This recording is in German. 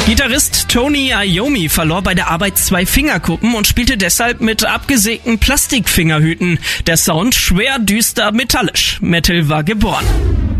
Gitarrist Tony Iommi verlor bei der Arbeit 2 Fingerkuppen und spielte deshalb mit abgesägten Plastikfingerhüten. Der Sound schwer, düster, metallisch. Metal war geboren.